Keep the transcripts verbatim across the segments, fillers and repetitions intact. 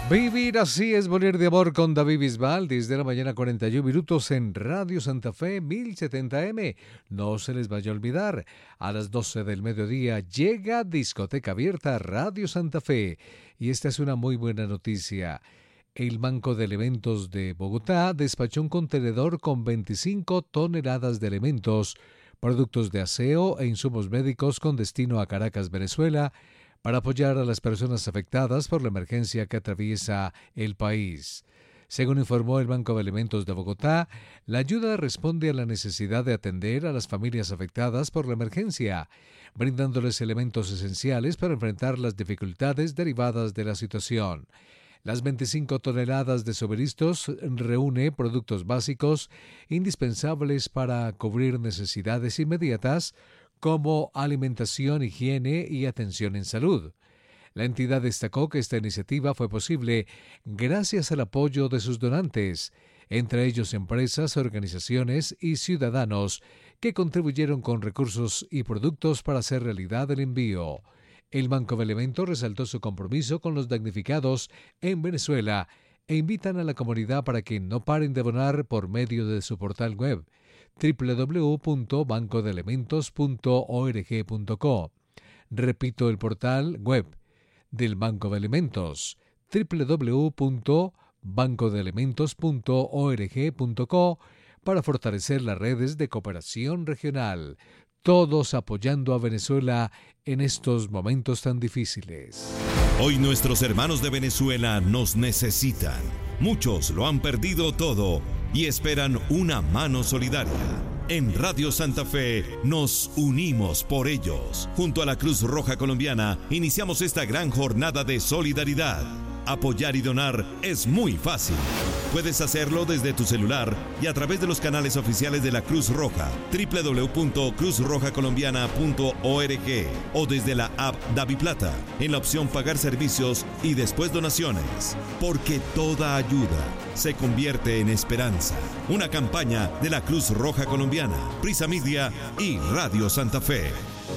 Vivir así es morir de amor con David Bisbal, desde la mañana cuarenta y un minutos en Radio Santa Fe mil setenta eme. No se les vaya a olvidar, a las doce del mediodía llega Discoteca Abierta Radio Santa Fe. Y esta es una muy buena noticia. El Banco de Elementos de Bogotá despachó un contenedor con veinticinco toneladas de elementos, productos de aseo e insumos médicos con destino a Caracas, Venezuela, para apoyar a las personas afectadas por la emergencia que atraviesa el país. Según informó el Banco de Elementos de Bogotá, la ayuda responde a la necesidad de atender a las familias afectadas por la emergencia, brindándoles elementos esenciales para enfrentar las dificultades derivadas de la situación. Las veinticinco toneladas de suministros reúne productos básicos indispensables para cubrir necesidades inmediatas, como alimentación, higiene y atención en salud. La entidad destacó que esta iniciativa fue posible gracias al apoyo de sus donantes, entre ellos empresas, organizaciones y ciudadanos que contribuyeron con recursos y productos para hacer realidad el envío. El Banco de Elementos resaltó su compromiso con los damnificados en Venezuela e invitan a la comunidad para que no paren de donar por medio de su portal web doble u doble u doble u punto banco de elementos punto org punto co. Repito el portal web del Banco de Elementos, doble u doble u doble u punto banco de elementos punto org punto co, para fortalecer las redes de cooperación regional, todos apoyando a Venezuela en estos momentos tan difíciles. Hoy nuestros hermanos de Venezuela nos necesitan. Muchos lo han perdido todo y esperan una mano solidaria. En Radio Santa Fe nos unimos por ellos. Junto a la Cruz Roja Colombiana iniciamos esta gran jornada de solidaridad. Apoyar y donar es muy fácil. Puedes hacerlo desde tu celular y a través de los canales oficiales de la Cruz Roja, doble u doble u doble u punto cruz roja colombiana punto org, o desde la app DaviPlata, en la opción Pagar Servicios y después Donaciones. Porque toda ayuda se convierte en esperanza. Una campaña de la Cruz Roja Colombiana, Prisa Media y Radio Santa Fe.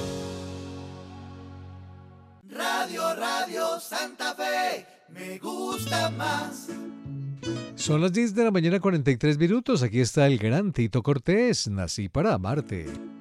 Radio, Radio Santa Fe, me gusta más. Son las diez de la mañana cuarenta y tres minutos. Aquí está el gran Tito Cortés. Nací para amarte.